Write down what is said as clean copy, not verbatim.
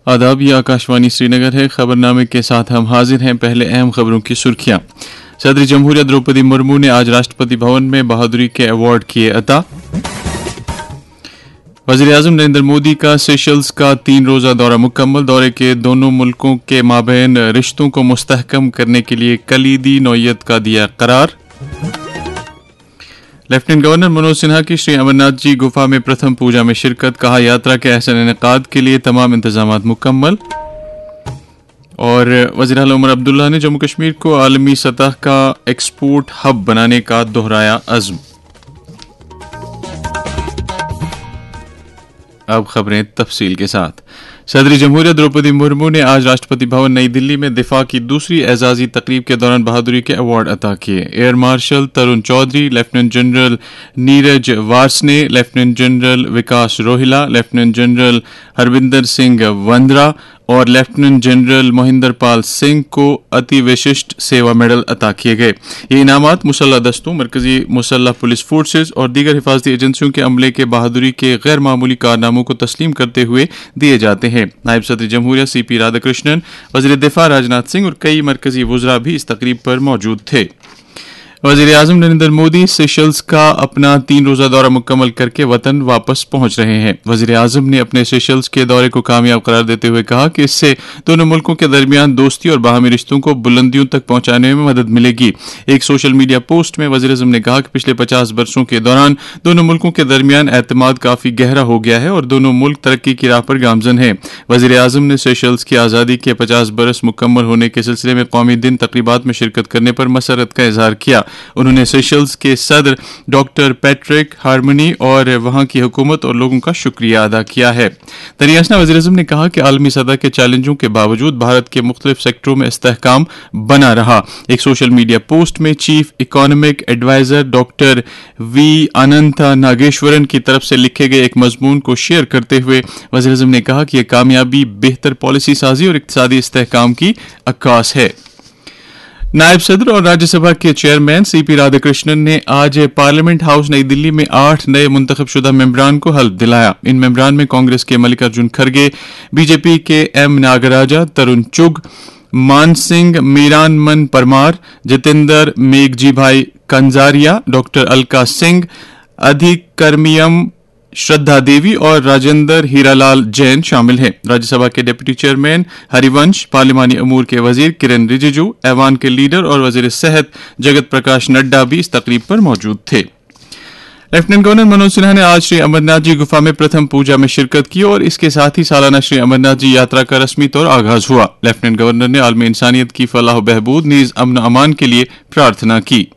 आदाब, ये आकाशवाणी श्रीनगर है। खबरनामे के साथ हम हाजिर हैं। पहले अहम खबरों की सुर्खियां। सदर जमहूरिया द्रौपदी मुर्मू ने आज राष्ट्रपति भवन में बहादुरी के अवार्ड किए अता। वज़ीर-ए-आज़म नरेंद्र मोदी का सेशल्स का 3 रोज़ा दौरा मुकम्मल। दौरे के दोनों मुल्कों के माबैन रिश्तों को मुस्तहकम करने के लिए कलीदी नौयत का दिया करार। लेफ्टिनेंट गवर्नर मनोज सिन्हा की श्री अमरनाथ जी गुफा में प्रथम पूजा में शिरकत। कहा, यात्रा के अहसन इनेकाद के लिए तमाम इंतजामात मुकम्मल। और वज़ीर आला उमर अब्दुल्ला ने जम्मू कश्मीर को आलमी सतह का एक्सपोर्ट हब बनाने का दोहराया अज़्म। अब खबरें तफसील के साथ। सदर जमहूरिया द्रौपदी मुर्मू ने आज राष्ट्रपति भवन नई दिल्ली में दिफा की दूसरी एजाजी तकरीब के दौरान बहादुरी के अवार्ड अता किए। एयर मार्शल तरुण Chaudhary, lieutenant general Neeraj वार्सने, lieutenant general विकास रोहिला, लेफ्टिनेंट जनरल हरविंदर सिंह वंद्रा और लेफ्टिनेंट जनरल मोहिंदर पाल सिंह को अति विशिष्ट सेवा मेडल अता किए गए। ये इनामात मुसल्ह दस्तों, मरकजी मुसल्ह पुलिस फोर्सेज और दीगर हिफाजती एजेंसियों के अमले के बहादुरी के गैर मामूली कारनामों को तस्लीम करते हुए दिए जाते हैं। नायब सदर जमहूरिया CP राधाकृष्णन, वज़ीर दिफा राजनाथ सिंह और कई मरकजी वुज़रा भी इस तकरीब पर मौजूद थे। वज़ीर-ए-आज़म नरेंद्र मोदी सेशल्स का अपना 3 रोज़ा दौरा मुकम्मल करके वतन वापस पहुंच रहे हैं। वज़ीर-ए-आज़म ने अपने सेशल्स के दौरे को कामयाब करार देते हुए कहा कि इससे दोनों मुल्कों के दरमियान दोस्ती और बाहमी रिश्तों को बुलंदियों तक पहुंचाने में मदद मिलेगी। एक सोशल मीडिया पोस्ट में वज़ीर-ए-आज़म ने कहा कि पिछले 50 बरसों के दौरान दोनों मुल्कों के दरमियान एतमाद काफ़ी गहरा हो गया है और दोनों मुल्क तरक्की की राह पर गामजन हैं। वज़ीर-ए-आज़म ने सेशल्स की आज़ादी के 50 बरस मुकम्मल होने के सिलसिले में कौमी दिन तकरीबात में शिरकत करने पर मसरत का इजहार किया। उन्होंने सेशल्स के सदर डॉक्टर पैट्रिक हार्मनी और वहां की हुकूमत और लोगों का शुक्रिया अदा किया है। दरियासना वज़ीर-ए-आज़म ने कहा कि आलमी सतह के चैलेंजों के बावजूद भारत के मुख्तलिफ सेक्टरों में इस्तेहकाम बना रहा। एक सोशल मीडिया पोस्ट में chief economic adviser doctor V अनंता नागेश्वरन की तरफ से लिखे गए एक मजमून को शेयर करते हुए वज़ीर-ए-आज़म ने कहा कि यह कामयाबी बेहतर पॉलिसी साजी और इक्तिसादी इस्तेहकाम की अक्कास है। नायब सदर और राज्यसभा के चेयरमैन CP राधाकृष्णन ने आज पार्लियामेंट हाउस नई दिल्ली में 8 नए मुंतखब शुदा मेंबरान को हल्फ दिलाया। इन मेंबरान में कांग्रेस के मल्लिकार्जुन खड़गे, BJP के M नागराजा, तरुण चुग, मान सिंह मीरानमन परमार, जितेंद्र मेघजीभाई कंजारिया, डॉक्टर अलका सिंह, अधिकर्मियम श्रद्धा देवी और राजेंद्र हीरालाल जैन शामिल हैं। राज्यसभा के डिप्टी चेयरमैन हरिवंश, पार्लिमानी अमूर के वजीर किरण रिजिजू, ऐवान के लीडर और वजीर सेहत जगत प्रकाश नड्डा भी इस तकरीब पर मौजूद थे। लेफ्टिनेंट गवर्नर मनोज सिन्हा ने आज श्री अमरनाथ जी गुफा में प्रथम पूजा में शिरकत की और इसके साथ ही सालाना श्री अमरनाथ जी यात्रा का रस्मी तौर आगाज हुआ। लेफ्टिनेंट गवर्नर ने आलमी इंसानियत की फलाह बहबूद नीज अमन अमान के लिए प्रार्थना की।